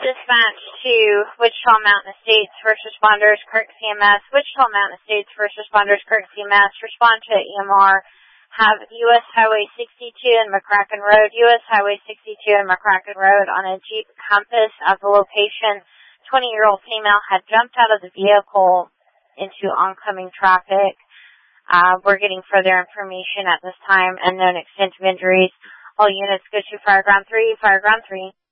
dispatch to Wichita Mountain Estates First Responders, Kirk CMS. Wichita Mountain Estates First Responders, Kirk CMS. Respond to EMR. Have U.S. Highway 62 and McCracken Road. U.S. Highway 62 and McCracken Road on a Jeep Compass at the location. 20-year-old female had jumped out of the vehicle into oncoming traffic. We're getting further information at this time. Unknown extent of injuries. All units go to Fireground 3, Fireground 3.